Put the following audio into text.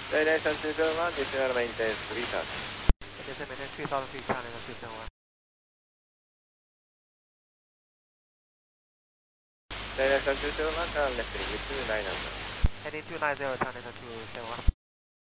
Mayday Sun 271, descend maintain 3000. Descend maintain 3000 feet, China 271. Mayday Sun 271, turn left heading 2900. Heading 290, China 271.